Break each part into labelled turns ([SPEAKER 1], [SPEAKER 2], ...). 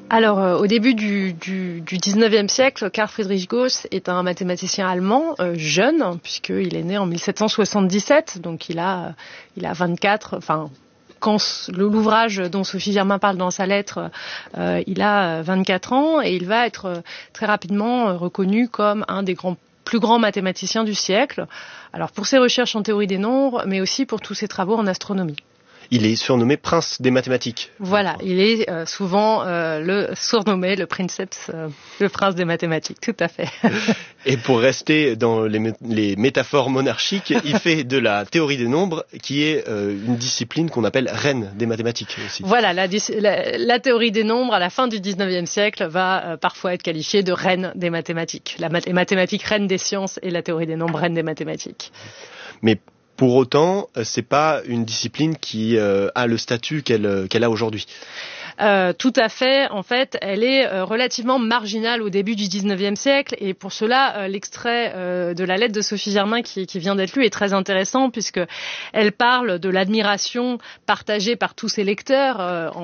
[SPEAKER 1] Alors, au début du 19e siècle, Carl Friedrich Gauss est un mathématicien allemand, jeune, puisqu'il est né en 1777, donc il a 24, enfin, quand l'ouvrage dont Sophie Germain parle dans sa lettre, il a 24 ans, et il va être très rapidement reconnu comme un des plus grands mathématiciens du siècle. Alors, pour ses recherches en théorie des nombres, mais aussi pour tous ses travaux en astronomie.
[SPEAKER 2] Il est surnommé prince des mathématiques.
[SPEAKER 1] Voilà, il est souvent surnommé le princeps, le prince des mathématiques, tout à fait.
[SPEAKER 2] Et pour rester dans les métaphores monarchiques, il fait de la théorie des nombres, qui est une discipline qu'on appelle reine des mathématiques aussi.
[SPEAKER 1] Voilà, la théorie des nombres, à la fin du 19e siècle, va parfois être qualifiée de reine des mathématiques. Les mathématiques reine des sciences et la théorie des nombres reine des mathématiques.
[SPEAKER 2] Mais pour autant, c'est pas une discipline qui a le statut qu'elle a aujourd'hui.
[SPEAKER 1] Tout à fait. En fait, elle est relativement marginale au début du 19e siècle, et pour cela, l'extrait de la lettre de Sophie Germain qui vient d'être lu est très intéressant, puisque elle parle de l'admiration partagée par tous ses lecteurs,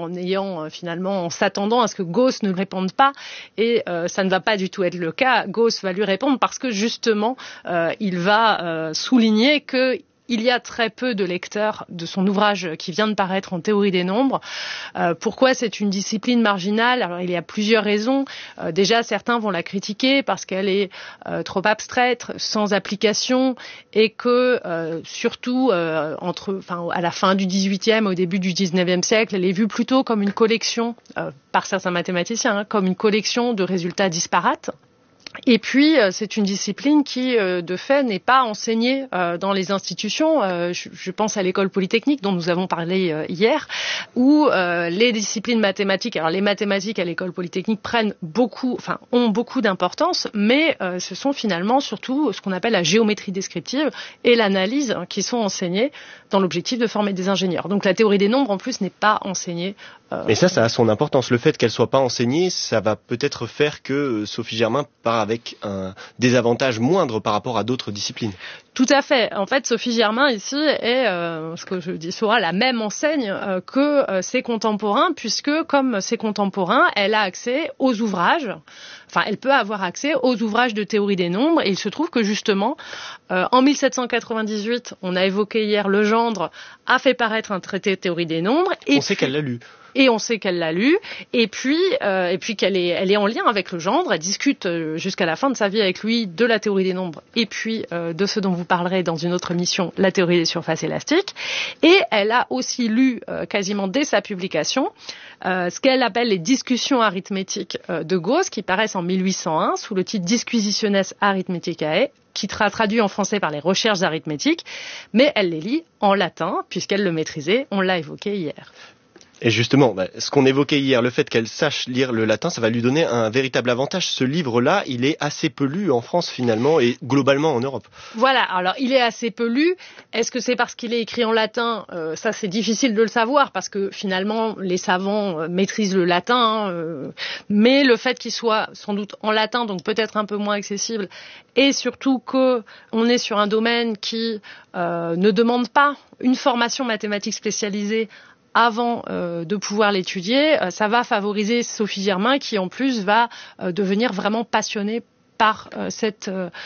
[SPEAKER 1] en s'attendant à ce que Gauss ne réponde pas, et ça ne va pas du tout être le cas. Gauss va lui répondre parce que justement, il va souligner que il y a très peu de lecteurs de son ouvrage qui vient de paraître en théorie des nombres. Pourquoi c'est une discipline marginale ? Alors, il y a plusieurs raisons. Déjà, certains vont la critiquer parce qu'elle est trop abstraite, sans application, et que, surtout, à la fin du XVIIIe, au début du XIXe siècle, elle est vue plutôt comme une collection, par certains mathématiciens, comme une collection de résultats disparates. Et puis, c'est une discipline qui, de fait, n'est pas enseignée dans les institutions. Je pense à l'école polytechnique dont nous avons parlé hier, où les disciplines mathématiques, alors les mathématiques à l'école polytechnique ont beaucoup d'importance, mais ce sont finalement surtout ce qu'on appelle la géométrie descriptive et l'analyse qui sont enseignées dans l'objectif de former des ingénieurs. Donc la théorie des nombres, en plus, n'est pas enseignée.
[SPEAKER 2] Mais ça a son importance. Le fait qu'elle soit pas enseignée, ça va peut-être faire que Sophie Germain part avec un désavantage moindre par rapport à d'autres disciplines.
[SPEAKER 1] Tout à fait. En fait, Sophie Germain, ici, est, ce que je dis souvent, la même enseigne que ses contemporains, puisque, comme ses contemporains, elle a accès aux ouvrages. Enfin, elle peut avoir accès aux ouvrages de théorie des nombres. Et il se trouve que, justement, en 1798, on a évoqué hier, Legendre a fait paraître un traité de théorie des nombres.
[SPEAKER 2] On sait qu'elle l'a lu.
[SPEAKER 1] Et on sait qu'elle l'a lu, et puis qu'elle est en lien avec Legendre. Elle discute jusqu'à la fin de sa vie avec lui de la théorie des nombres, et puis de ce dont vous parlerez dans une autre émission, la théorie des surfaces élastiques. Et elle a aussi lu quasiment dès sa publication ce qu'elle appelle les discussions arithmétiques de Gauss, qui paraissent en 1801 sous le titre Disquisitiones Arithmeticae, qui traduit en français par les recherches arithmétiques, mais elle les lit en latin puisqu'elle le maîtrisait. On l'a évoqué hier.
[SPEAKER 2] Et justement, ce qu'on évoquait hier, le fait qu'elle sache lire le latin, ça va lui donner un véritable avantage. Ce livre-là, il est assez peu lu en France finalement et globalement en Europe.
[SPEAKER 1] Voilà, alors il est assez peu lu. Est-ce que c'est parce qu'il est écrit en latin ? Ça, c'est difficile de le savoir parce que finalement, les savants maîtrisent le latin. Mais le fait qu'il soit sans doute en latin, donc peut-être un peu moins accessible, et surtout qu'on est sur un domaine qui ne demande pas une formation mathématique spécialisée avant de pouvoir l'étudier, ça va favoriser Sophie Germain qui en plus va devenir vraiment passionnée par cette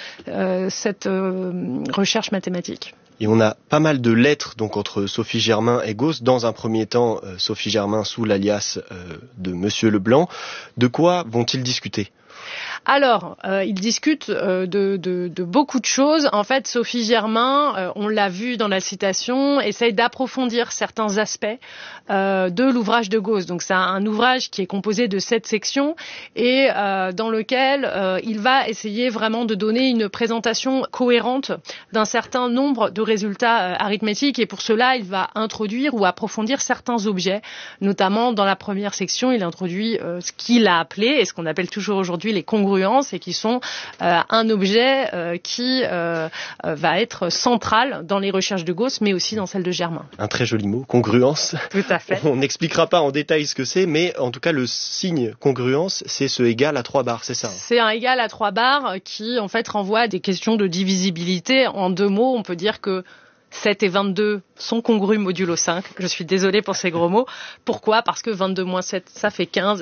[SPEAKER 1] recherche mathématique.
[SPEAKER 2] Et on a pas mal de lettres donc entre Sophie Germain et Gauss. Dans un premier temps, Sophie Germain sous l'alias de Monsieur Leblanc. De quoi vont-ils discuter ?
[SPEAKER 1] Alors, ils discutent de beaucoup de choses. En fait, Sophie Germain, on l'a vu dans la citation, essaye d'approfondir certains aspects de l'ouvrage de Gauss. Donc, c'est un ouvrage qui est composé de 7 sections et dans lequel il va essayer vraiment de donner une présentation cohérente d'un certain nombre de résultats arithmétiques. Et pour cela, il va introduire ou approfondir certains objets. Notamment, dans la première section, il introduit ce qu'il a appelé et ce qu'on appelle toujours aujourd'hui les congruences, et qui sont un objet qui va être central dans les recherches de Gauss, mais aussi dans celles de Germain.
[SPEAKER 2] Un très joli mot, congruence.
[SPEAKER 1] Tout à fait.
[SPEAKER 2] On n'expliquera pas en détail ce que c'est, mais en tout cas, le signe congruence, c'est ce égal à 3 barres, c'est ça ?
[SPEAKER 1] C'est un égal à 3 barres qui, en fait, renvoie à des questions de divisibilité. En 2 mots, on peut dire que 7 et 22 sont congrus modulo 5. Je suis désolée pour ces gros mots. Pourquoi ? Parce que 22 moins 7, ça fait 15.